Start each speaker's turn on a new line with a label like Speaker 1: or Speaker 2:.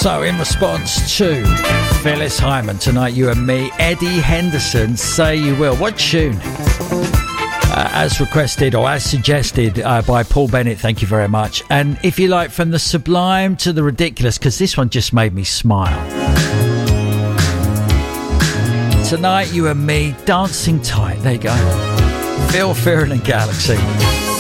Speaker 1: So in response to Phyllis Hyman, Tonight You and Me, Eddie Henderson, Say You Will. What tune? As requested or as suggested by Paul Bennett, thank you very much. And if you like, from the sublime to the ridiculous, because this one just made me smile. Tonight You and Me, Dancing Tight. There you go. Phil Fearon and Galaxy.